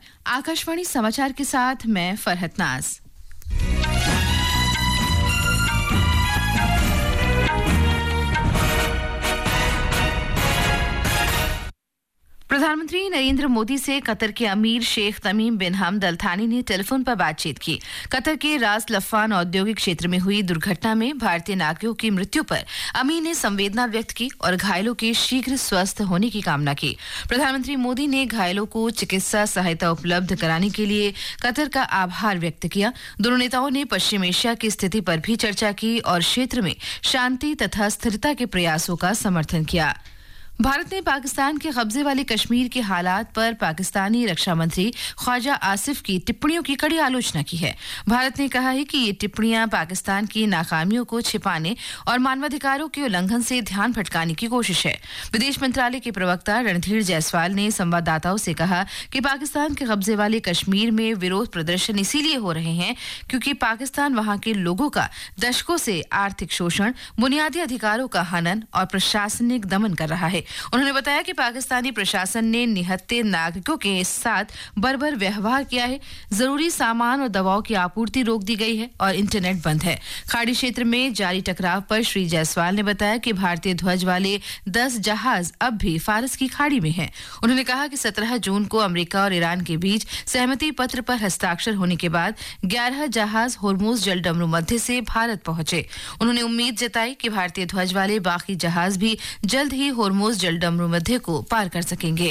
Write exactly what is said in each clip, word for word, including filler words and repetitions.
आकाशवाणी समाचार के साथ मैं फरहत नाज। प्रधानमंत्री नरेंद्र मोदी से कतर के अमीर शेख तमीम बिन हमद अल थानी ने टेलीफोन पर बातचीत की। कतर के रास लफान औद्योगिक क्षेत्र में हुई दुर्घटना में भारतीय नागरिकों की मृत्यु पर अमीर ने संवेदना व्यक्त की और घायलों के शीघ्र स्वस्थ होने की कामना की। प्रधानमंत्री मोदी ने घायलों को चिकित्सा सहायता उपलब्ध कराने के लिए कतर का आभार व्यक्त किया। दोनों नेताओं ने पश्चिम एशिया की स्थिति पर भी चर्चा की और क्षेत्र में शांति तथा स्थिरता के प्रयासों का समर्थन किया। भारत ने पाकिस्तान के कब्जे वाले कश्मीर के हालात पर पाकिस्तानी रक्षा मंत्री ख्वाजा आसिफ की टिप्पणियों की कड़ी आलोचना की है। भारत ने कहा है कि ये टिप्पणियां पाकिस्तान की नाकामियों को छिपाने और मानवाधिकारों के उल्लंघन से ध्यान भटकाने की कोशिश है। विदेश मंत्रालय के प्रवक्ता रणधीर जायसवाल ने संवाददाताओं से कहा कि पाकिस्तान के कब्जे वाले कश्मीर में विरोध प्रदर्शन इसीलिए हो रहे हैं क्योंकि पाकिस्तान वहां के लोगों का दशकों से आर्थिक शोषण, बुनियादी अधिकारों का हनन और प्रशासनिक दमन कर रहा है। उन्होंने बताया कि पाकिस्तानी प्रशासन ने निहत्थे नागरिकों के साथ बर्बर व्यवहार किया है। जरूरी सामान और दवाओं की आपूर्ति रोक दी गई है और इंटरनेट बंद है। खाड़ी क्षेत्र में जारी टकराव पर श्री जायसवाल ने बताया कि भारतीय ध्वज वाले दस जहाज अब भी फारस की खाड़ी में हैं। उन्होंने कहा कि सत्रह जून को अमेरिका और ईरान के बीच सहमति पत्र पर हस्ताक्षर होने के बाद ग्यारह जहाज होर्मुज जलडमरू मध्य से भारत पहुंचे। उन्होंने उम्मीद जताई कि भारतीय ध्वज वाले बाकी जहाज भी जल्द ही होर्मुज जलडमरू मध्य को पार कर सकेंगे।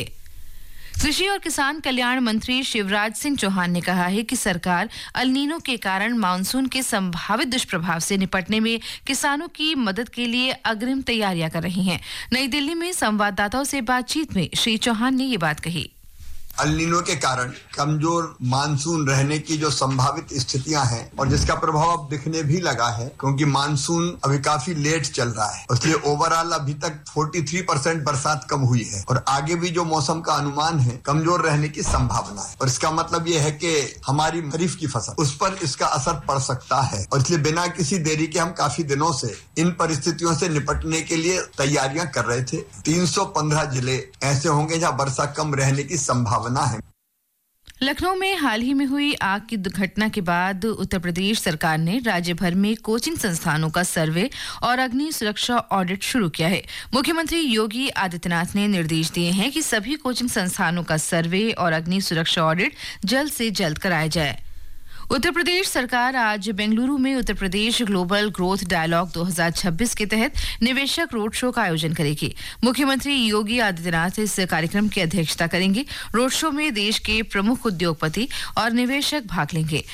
कृषि और किसान कल्याण मंत्री शिवराज सिंह चौहान ने कहा है कि सरकार अल नीनो के कारण मानसून के संभावित दुष्प्रभाव से निपटने में किसानों की मदद के लिए अग्रिम तैयारियां कर रही है। नई दिल्ली में संवाददाताओं से बातचीत में श्री चौहान ने ये बात कही। अल नीनो के कारण कमजोर मानसून रहने की जो संभावित स्थितियां हैं और जिसका प्रभाव अब दिखने भी लगा है क्योंकि मानसून अभी काफी लेट चल रहा है, इसलिए ओवरऑल अभी तक तैंतालीस परसेंट बरसात कम हुई है और आगे भी जो मौसम का अनुमान है कमजोर रहने की संभावना है और इसका मतलब ये है कि हमारी खरीफ की फसल उस पर इसका असर पड़ सकता है और इसलिए बिना किसी देरी के हम काफी दिनों से इन परिस्थितियों से निपटने के लिए तैयारियां कर रहे थे। तीन सौ पंद्रह जिले ऐसे होंगे जहां वर्षा कम रहने की संभावना है। लखनऊ में हाल ही में हुई आग की घटना के बाद उत्तर प्रदेश सरकार ने राज्य भर में कोचिंग संस्थानों का सर्वे और अग्नि सुरक्षा ऑडिट शुरू किया है। मुख्यमंत्री योगी आदित्यनाथ ने निर्देश दिए हैं कि सभी कोचिंग संस्थानों का सर्वे और अग्नि सुरक्षा ऑडिट जल्द से जल्द कराया जाए। उत्तर प्रदेश सरकार आज बेंगलुरु में Uttar Pradesh global growth dialogue दो हज़ार छब्बीस के तहत निवेशक रोड शो का आयोजन करेगी। मुख्यमंत्री योगी आदित्यनाथ इस कार्यक्रम की अध्यक्षता करेंगे। रोड शो में देश के प्रमुख उद्योगपति और निवेशक भाग लेंगे।